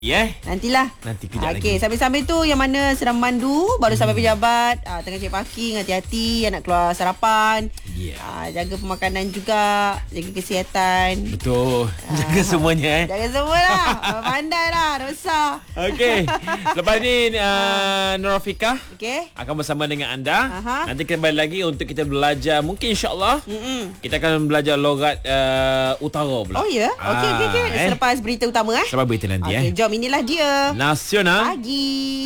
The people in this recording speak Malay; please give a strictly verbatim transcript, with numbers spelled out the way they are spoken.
Ya, yeah. Nantilah. Nanti kejap Okey, lagi. sambil-sambil tu yang mana sedang memandu, baru sampai pejabat, ah, tengah cek parking, hati-hati, nak keluar sarapan. Ya. Ah, jaga pemakanan juga, jaga kesihatan. Betul. Jaga semuanya eh. Jaga semua lah. Pandai lah, dosa. Okey. Lepas ni uh, Nurafika Okey. akan bersama dengan anda. Aha. Nanti kembali lagi untuk kita belajar, mungkin insya-Allah Mm-mm. kita akan belajar logat uh, utara pula. Oh ya. Okey, okey, okey. Ah, eh. Selepas berita utama eh. Selepas berita nanti Okey, eh. jom inilah dia. Nasional Pagi.